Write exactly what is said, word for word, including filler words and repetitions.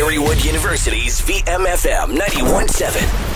Marywood University's V M F M ninety-one point seven.